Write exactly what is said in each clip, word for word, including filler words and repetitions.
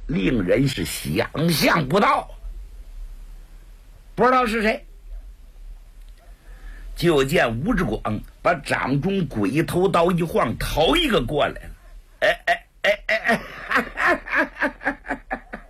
令人是想象不到。不知道是谁，就见吴志广把掌中鬼头刀一晃，头一个过来了。哎哎哎哎哎！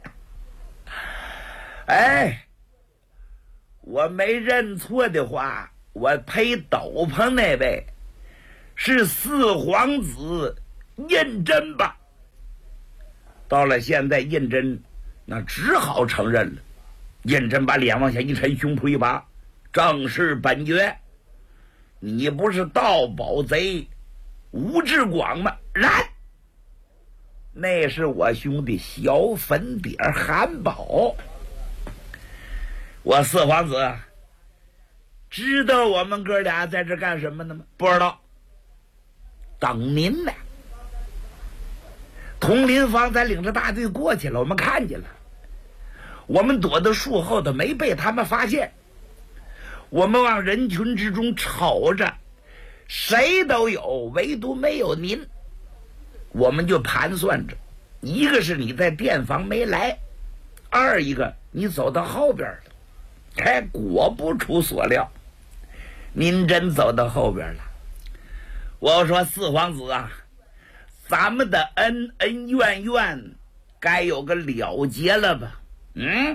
哎，我没认错的话，我配斗篷那位是四皇子胤禛吧？到了现在，胤禛那只好承认了。胤禛把脸往下一沉，胸脯一拔，正是本爵。你不是盗宝贼吴志广吗？然，那是我兄弟小粉点韩宝。我四皇子知道我们哥俩在这干什么呢吗？不知道。等您呢。佟林芳咱领着大队过去了，我们看见了。我们躲在树后头，没被他们发现。我们往人群之中瞅着，谁都有，唯独没有您。我们就盘算着，一个是你在店房没来，二一个你走到后边了。哎，果不出所料，您真走到后边了。我说四皇子啊，咱们的恩恩怨怨该有个了结了吧？嗯，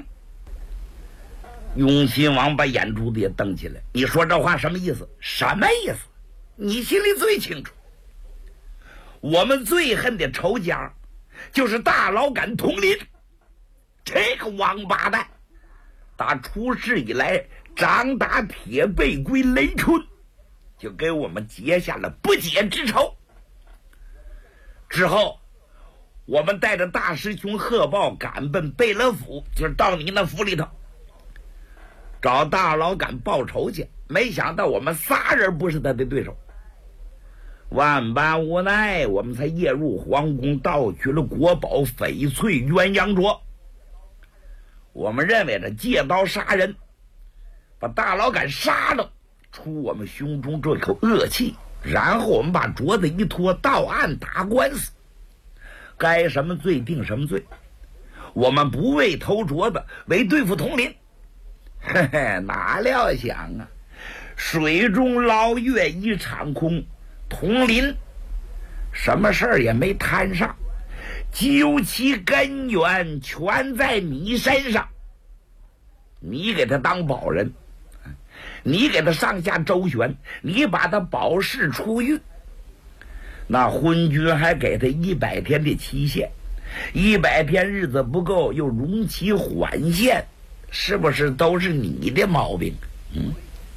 雍亲王把眼珠子也瞪起来。你说这话什么意思？什么意思？你心里最清楚。我们最恨的仇家就是大老杆佟林，这个王八蛋打出世以来掌打铁背归雷春，就给我们结下了不解之仇。之后我们带着大师兄贺豹赶奔贝勒府，就是到你那府里头找大老杆报仇去。没想到我们仨人不是他的对手，万般无奈，我们才夜入皇宫，盗取了国宝翡翠鸳鸯镯。我们认为这借刀杀人，把大老杆杀了，出我们胸中这口恶气，然后我们把镯子一拖，到案打官司，该什么罪定什么罪。我们不为偷镯子，为对付佟林。嘿嘿，哪料想啊，水中捞月一场空，佟林什么事儿也没摊上，究其根源全在你身上。你给他当保人，你给他上下周旋，你把他保释出狱，那昏君还给他一百天的期限，一百天日子不够又容其缓限，是不是都是你的毛病？嗯，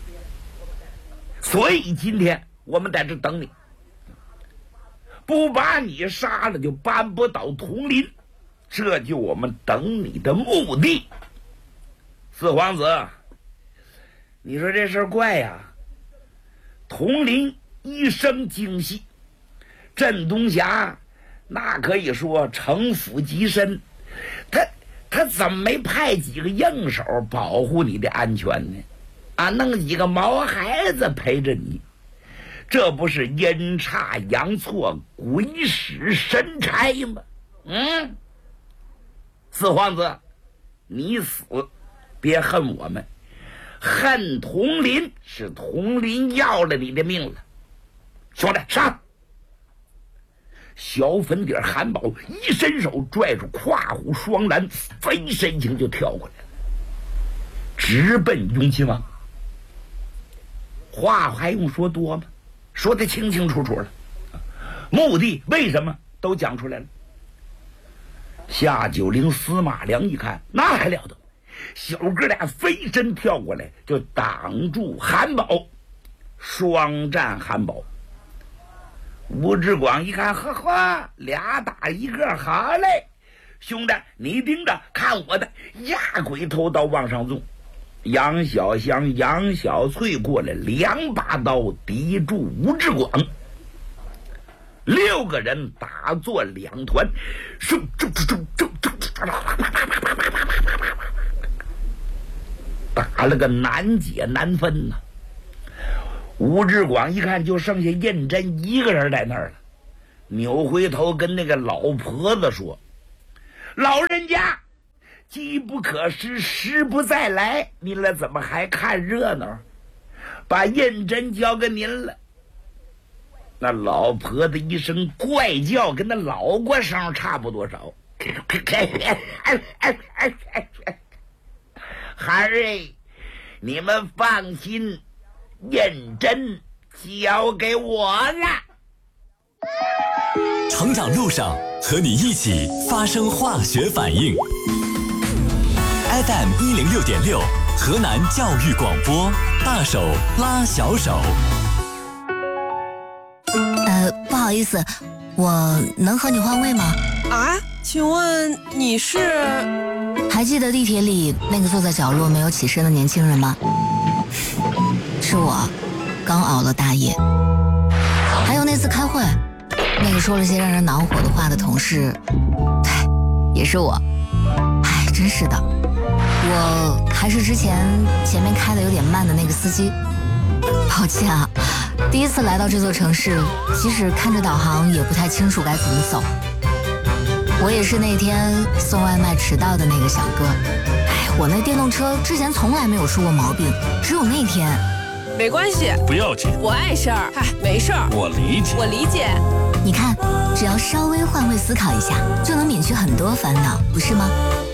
所以今天我们在这等你，不把你杀了就扳不倒佟林，这就我们等你的目的。四皇子，你说这事儿怪呀、啊！佟林一生精细，镇东霞那可以说城府极深，他他怎么没派几个硬手保护你的安全呢？啊，弄几个毛孩子陪着你，这不是阴差阳错、鬼使神差吗？嗯，四皇子，你死别恨我们，恨佟林是佟林要了你的命了。兄弟，上！小粉底韩宝一伸手拽住跨虎双蓝，飞身形就跳过来了，直奔雍亲王。话还用说多吗？说得清清楚楚了，目的为什么都讲出来了。夏九龄司马良一看，那还了得，小哥俩飞身跳过来就挡住韩宝，双战韩宝。吴志广一看，呵呵，俩打一个，好嘞，兄弟你盯着看我的，压鬼头刀往上纵。杨小香、杨小翠过来，两把刀抵住吴志广，六个人打作两团，咻咻咻咻咻，打了个难解难分呐、啊。吴志广一看就剩下胤禛一个人在那儿了，扭回头跟那个老婆子说：“ 老人家，机不可失，时不再来，您了怎么还看热闹？把胤禛交给您了。那老婆子一声怪叫，跟那老瓜声差不多少。孩儿哎，你们放心，胤禛交给我了。 成长路上和你一起发生化学反应。F M 一零六点六，河南教育广播，大手拉小手。 呃，不好意思，我能和你换位吗？ 啊，请问你是？ 还记得地铁里那个坐在角落没有起身的年轻人吗？是我，刚熬了大夜。还有那次开会，那个说了些让人恼火的话的同事，唉，也是我。唉，真是的，我还是之前前面开的有点慢的那个司机。抱歉啊，第一次来到这座城市，即使看着导航也不太清楚该怎么走。我也是那天送外卖迟到的那个小哥。哎，我那电动车之前从来没有出过毛病，只有那天。 没关系， 不要紧， 我碍事儿。嗨，没事儿， 我理解， 我理解。 你看，只要稍微换位思考一下，就能免去很多烦恼，不是吗？